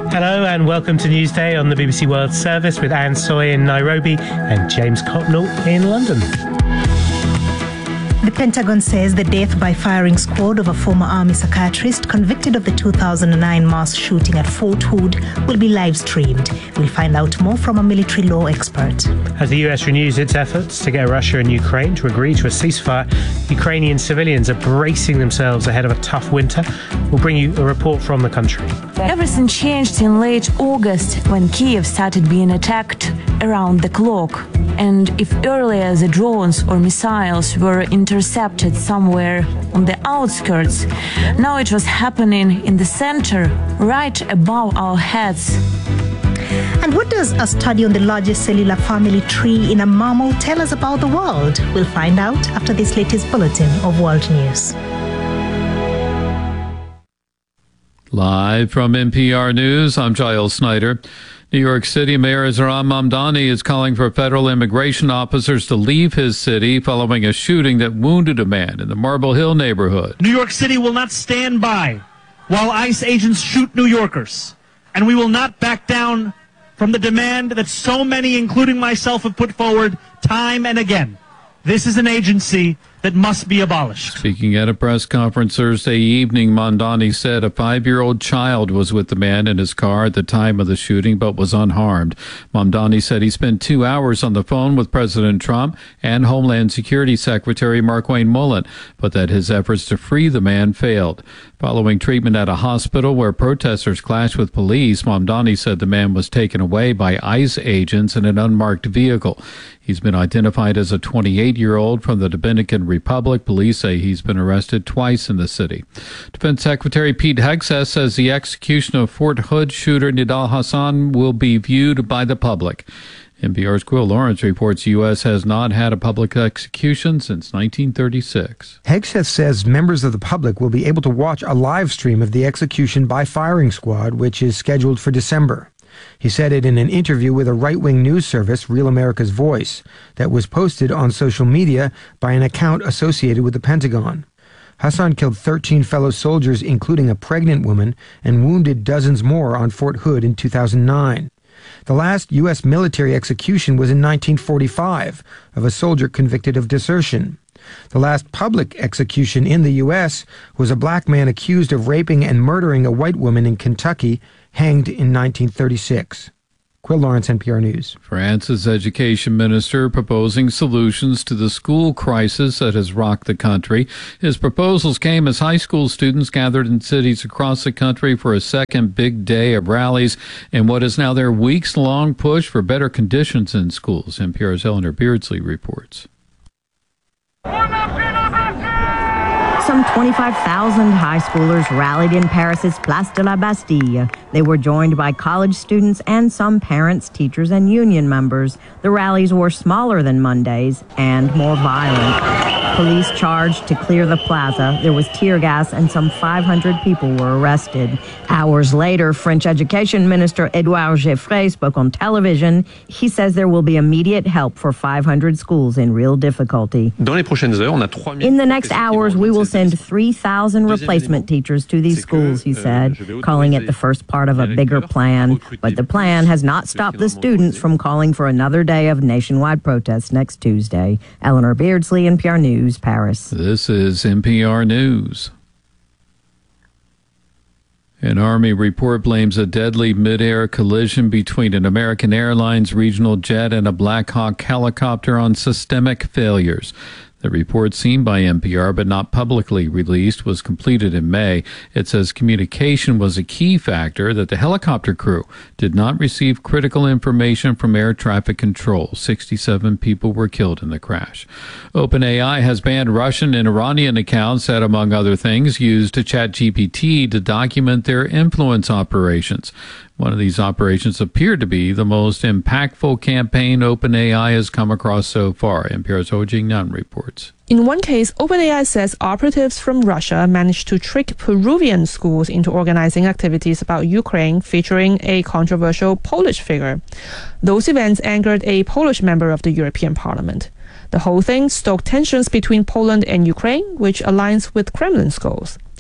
Hello and welcome to Newsday on the BBC World Service with Anne Soy in Nairobi and James Copnell in London. The Pentagon says the death by firing squad of a former army psychiatrist convicted of the 2009 mass shooting at Fort Hood will be live-streamed. We'll find out more from a military law expert. As the US renews its efforts to get Russia and Ukraine to agree to a ceasefire, Ukrainian civilians are bracing themselves ahead of a tough winter. We'll bring you a report from the country. Everything changed in late August when Kiev started being attacked around the clock. And if earlier the drones or missiles were intercepted somewhere on the outskirts, now it was happening in the center, right above our heads. And what does a study on the largest cellular family tree in a mammal tell us about the world? We'll find out after this latest bulletin of World News. Live from NPR News, I'm Giles Snyder. New York City Mayor Zohran Mamdani is calling for federal immigration officers to leave his city following a shooting that wounded a man in the Marble Hill neighborhood. New York City will not stand by while ICE agents shoot New Yorkers, and we will not back down from the demand that so many, including myself, have put forward time and again. This is an agency that must be abolished. Speaking at a press conference Thursday evening, Mamdani said a 5-year-old child was with the man in his car at the time of the shooting but was unharmed. Mamdani said he spent 2 hours on the phone with President Trump and Homeland Security Secretary Markwayne Mullin, but that his efforts to free the man failed. Following treatment at a hospital where protesters clashed with police, Mamdani said the man was taken away by ICE agents in an unmarked vehicle. He's been identified as a 28-year-old from the Dominican Republic. Police say he's been arrested twice in the city. Defense Secretary Pete Hegseth says the execution of Fort Hood shooter Nidal Hasan will be viewed by the public. NPR's Quill Lawrence reports the U.S. has not had a public execution since 1936. Hegseth says members of the public will be able to watch a live stream of the execution by firing squad, which is scheduled for December. He said it in an interview with a right-wing news service, Real America's Voice, that was posted on social media by an account associated with the Pentagon. Hassan killed 13 fellow soldiers, including a pregnant woman, and wounded dozens more on Fort Hood in 2009. The last U.S. military execution was in 1945 of a soldier convicted of desertion. The last public execution in the U.S. was a black man accused of raping and murdering a white woman in Kentucky, hanged in 1936. Quill Lawrence, NPR News. France's education minister proposing solutions to the school crisis that has rocked the country. His proposals came as high school students gathered in cities across the country for a second big day of rallies in what is now their weeks-long push for better conditions in schools. NPR's Eleanor Beardsley reports. Some 25,000 high schoolers rallied in Paris's Place de la Bastille. They were joined by college students and some parents, teachers, and union members. The rallies were smaller than Monday's and more violent. Police charged to clear the plaza. There was tear gas and some 500 people were arrested. Hours later, French Education Minister Edouard Geoffrey spoke on television. He says there will be immediate help for 500 schools in real difficulty. In the next hours, we will send 3,000 replacement teachers to these schools, he said, calling it the first part of a bigger plan. But the plan has not stopped the students from calling for another day of nationwide protests next Tuesday. Eleanor Beardsley, NPR News, Paris. This is NPR News. An Army report blames a deadly mid-air collision between an American Airlines regional jet and a Black Hawk helicopter on systemic failures. The report, seen by NPR but not publicly released, was completed in May. It says communication was a key factor, that the helicopter crew did not receive critical information from air traffic control. 67 people were killed in the crash. OpenAI has banned Russian and Iranian accounts that, among other things, used ChatGPT to document their influence operations. One of these operations appeared to be the most impactful campaign OpenAI has come across so far. NPR's Ho Jing Nan reports. In one case, OpenAI says operatives from Russia managed to trick Peruvian schools into organizing activities about Ukraine featuring a controversial Polish figure. Those events angered a Polish member of the European Parliament. The whole thing stoked tensions between Poland and Ukraine, which aligns with Kremlin's goals.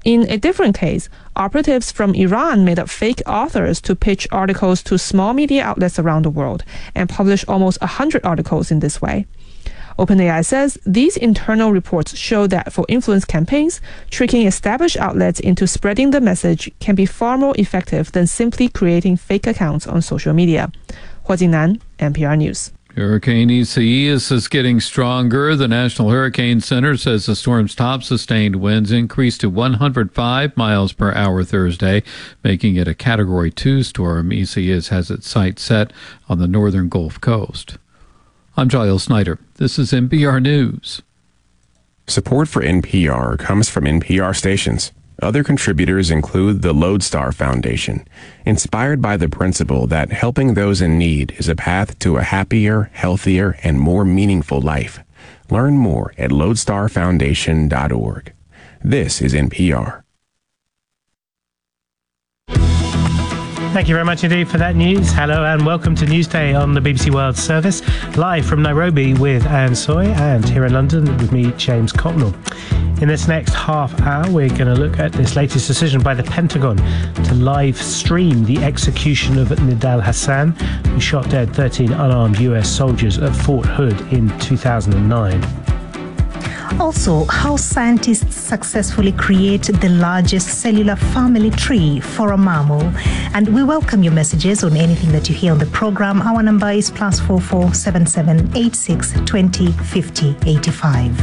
In a different case, operatives from Iran made up fake authors to pitch articles to small media outlets around the world and published almost 100 articles in this way. OpenAI says these internal reports show that for influence campaigns, tricking established outlets into spreading the message can be far more effective than simply creating fake accounts on social media. Hua Jingnan, NPR News. Hurricane Isaias is getting stronger. The National Hurricane Center says the storm's top sustained winds increased to 105 miles per hour Thursday, making it a Category 2 storm. Isaias has its sights set on the northern Gulf Coast. I'm Giles Snyder. This is NPR News. Support for NPR comes from NPR stations. Other contributors include the Lodestar Foundation, inspired by the principle that helping those in need is a path to a happier, healthier, and more meaningful life. Learn more at lodestarfoundation.org. This is NPR. Thank you very much indeed for that news. Hello and welcome to Newsday on the BBC World Service, live from Nairobi with Anne Soy and here in London with me, James Copnell. In this next half hour, we're going to look at this latest decision by the Pentagon to live stream the execution of Nidal Hasan, who shot dead 13 unarmed US soldiers at Fort Hood in 2009. Also, how scientists successfully create the largest cellular family tree for a mammal. And we welcome your messages on anything that you hear on the program. Our number is +44 77 86 20 50 85.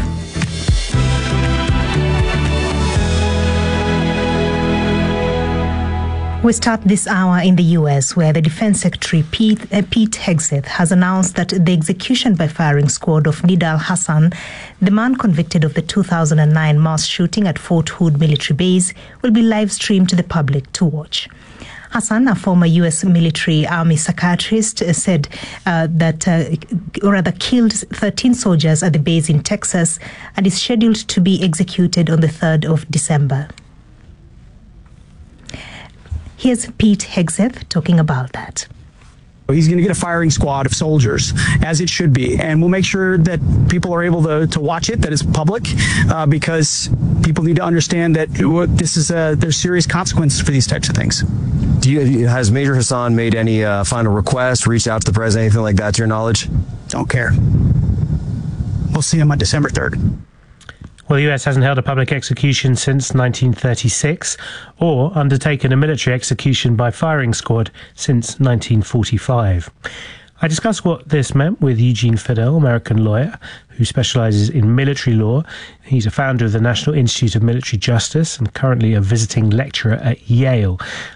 We start this hour in the U.S., where the Defense Secretary Pete Hegseth has announced that the execution by firing squad of Nidal Hasan, the man convicted of the 2009 mass shooting at Fort Hood military base, will be live-streamed to the public to watch. Hasan, a former U.S. military army psychiatrist, said killed 13 soldiers at the base in Texas and is scheduled to be executed on the 3rd of December. Here's Pete Hegseth talking about that. He's going to get a firing squad of soldiers, as it should be, and we'll make sure that people are able to watch it, that it's public, because people need to understand that this is there's serious consequences for these types of things. Has Major Hasan made any final request, reached out to the president, anything like that, to your knowledge? Don't care. We'll see him on December 3rd. Well, the US hasn't held a public execution since 1936 or undertaken a military execution by firing squad since 1945. I discussed what this meant with Eugene Fidel, American lawyer who specializes in military law. He's a founder of the National Institute of Military Justice and currently a visiting lecturer at Yale.